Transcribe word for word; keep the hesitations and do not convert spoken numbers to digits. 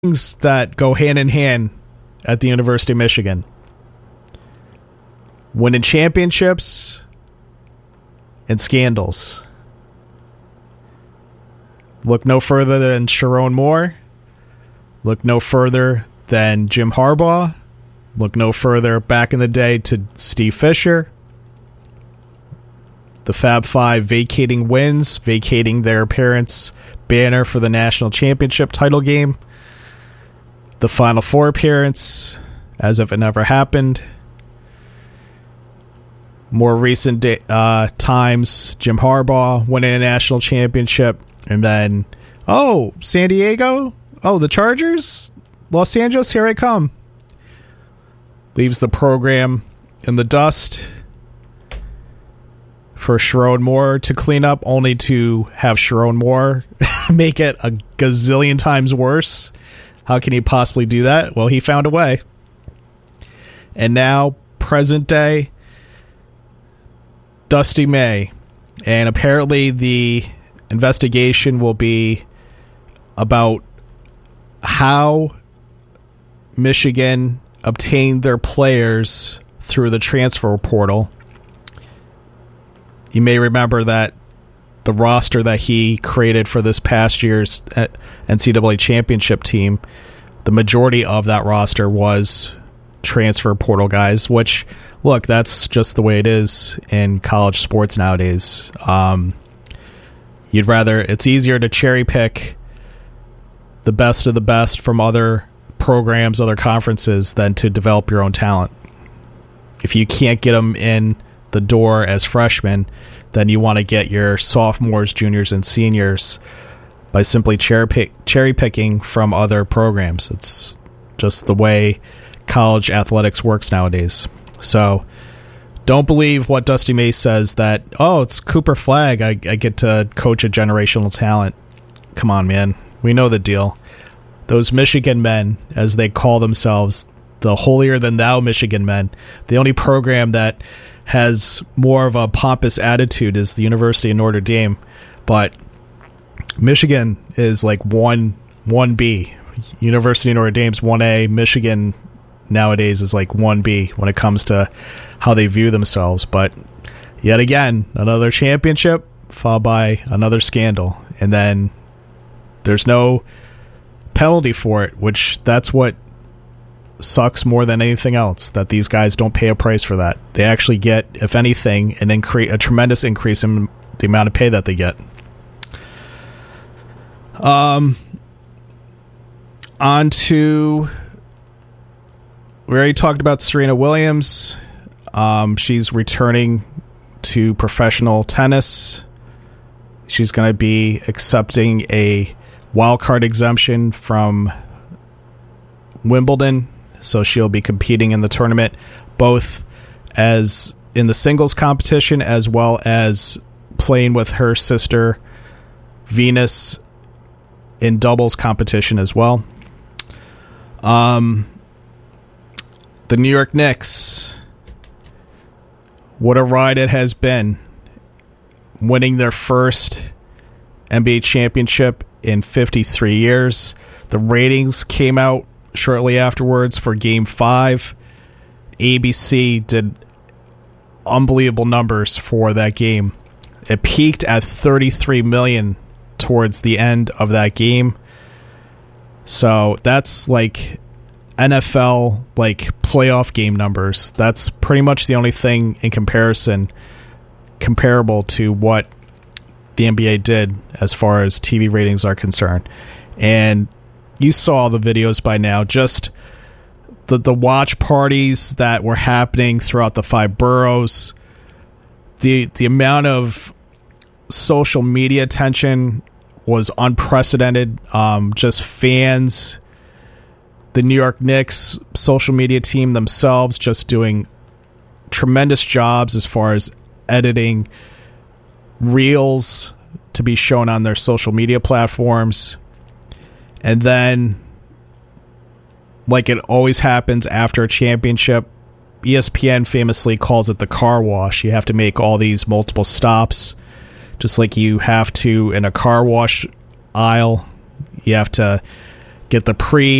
things that go hand in hand at the University of Michigan. Winning championships and scandals. Look no further than Sherrone Moore. Look no further than Jim Harbaugh. Look no further back in the day to Steve Fisher. The Fab Five vacating wins, vacating their appearance banner for the national championship title game. The Final Four appearance, as if it never happened. More recent day, uh, times, Jim Harbaugh winning a national championship. And then, oh, San Diego? Oh, the Chargers? Los Angeles, here I come. Leaves the program in the dust for Sherrone Moore to clean up, only to have Sherrone Moore make it a gazillion times worse. How can he possibly do that? Well, he found a way. And now, present day, Dusty May. And apparently the investigation will be about how Michigan obtained their players through the transfer portal. You may remember that the roster that he created for this past year's N C double A championship team, the majority of that roster was transfer portal guys, which, look, that's just the way it is in college sports nowadays. Um, you'd rather, it's easier to cherry pick the best of the best from other programs, other conferences, than to develop your own talent. If you can't get them in the door as freshmen, then you want to get your sophomores, juniors, and seniors by simply cherry, pick, cherry picking from other programs. It's just the way college athletics works nowadays. So don't believe what Dusty May says that, oh, it's Cooper Flagg, I, I get to coach a generational talent. Come on, man. We know the deal. Those Michigan men, as they call themselves, the holier-than-thou Michigan men, the only program that has more of a pompous attitude is the University of Notre Dame. But Michigan is like one, one B. University of Notre Dame's one A. Michigan nowadays is like one B when it comes to how they view themselves. But yet again, another championship followed by another scandal. And then there's no penalty for it, which that's what sucks more than anything else, that these guys don't pay a price for that. They actually get, if anything, an incre- a tremendous increase in the amount of pay that they get. Um, on to, we already talked about Serena Williams. Um, she's returning to professional tennis. She's going to be accepting a wildcard exemption from Wimbledon, so she'll be competing in the tournament, both as in the singles competition as well as playing with her sister Venus in doubles competition as well. Um, the New York Knicks, what a ride it has been, winning their first N B A championship in fifty-three years. The ratings came out shortly afterwards for Game five. A B C did unbelievable numbers for that game. It peaked at thirty-three million towards the end of that game. So that's like N F L like playoff game numbers. That's pretty much the only thing in comparison comparable to what the N B A did as far as T V ratings are concerned. And you saw the videos by now, just the the watch parties that were happening throughout the five boroughs, the the amount of social media attention was unprecedented. Um, just fans, the New York Knicks social media team themselves just doing tremendous jobs as far as editing reels to be shown on their social media platforms. And then, like it always happens after a championship, E S P N famously calls it the car wash. You have to make all these multiple stops, just like you have to in a car wash aisle. You have to get the pre